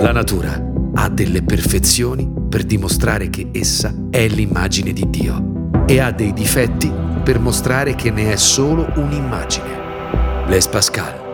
La natura ha delle perfezioni per dimostrare che essa è l'immagine di Dio e ha dei difetti per mostrare che ne è solo un'immagine. Blaise Pascal.